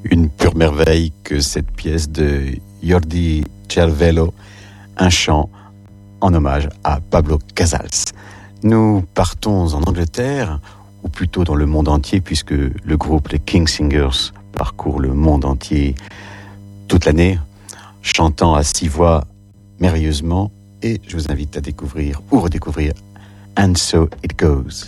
Une pure merveille que cette pièce de Jordi Cervello, un chant en hommage à Pablo Casals. Nous partons en Angleterre, ou plutôt dans le monde entier, puisque le groupe les King Singers parcourt le monde entier toute l'année, chantant à 6 voix merveilleusement, et je vous invite à découvrir ou redécouvrir And So It Goes.